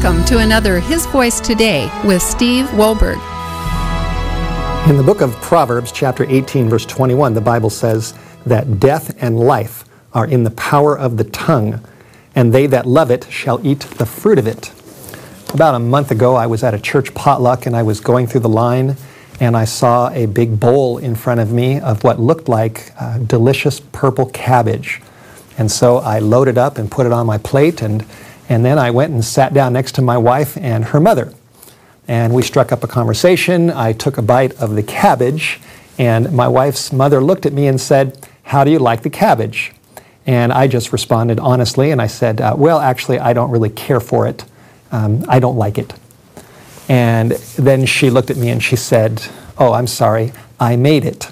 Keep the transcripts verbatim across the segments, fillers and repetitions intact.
Welcome to another His Voice Today with Steve Wohlberg. In the book of Proverbs, chapter eighteen, verse twenty-one, the Bible says that death and life are in the power of the tongue, and they that love it shall eat the fruit of it. About a month ago, I was at a church potluck, and I was going through the line, and I saw a big bowl in front of me of what looked like uh, delicious purple cabbage. And so I loaded up and put it on my plate, and, and then I went and sat down next to my wife and her mother. And we struck up a conversation. I took a bite of the cabbage, and my wife's mother looked at me and said, "How do you like the cabbage?" And I just responded honestly, and I said, uh, well, actually, I don't really care for it. Um, I don't like it. And then she looked at me and she said, "Oh, I'm sorry, I made it."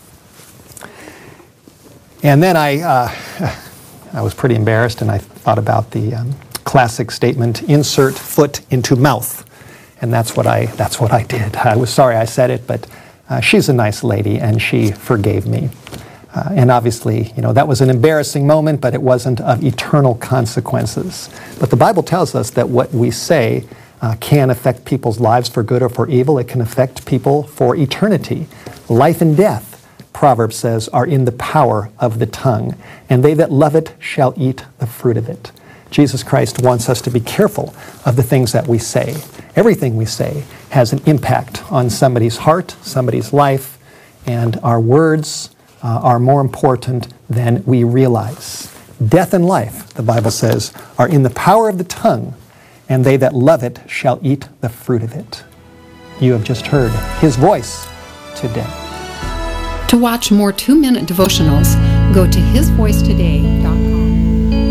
And then I, uh, I was pretty embarrassed, and I thought about the um, classic statement, insert foot into mouth. And that's what I, that's what I did. I was sorry I said it, but uh, she's a nice lady, and she forgave me. Uh, and obviously, you know, that was an embarrassing moment, but it wasn't of eternal consequences. But the Bible tells us that what we say uh, can affect people's lives for good or for evil. It can affect people for eternity. Life and death, Proverbs says, are in the power of the tongue, and they that love it shall eat the fruit of it. Jesus Christ wants us to be careful of the things that we say. Everything we say has an impact on somebody's heart, somebody's life, and our words Uh, are more important than we realize. Death and life, the Bible says, are in the power of the tongue, and they that love it shall eat the fruit of it. You have just heard His Voice today. To watch more two-minute devotionals, go to his voice today dot com.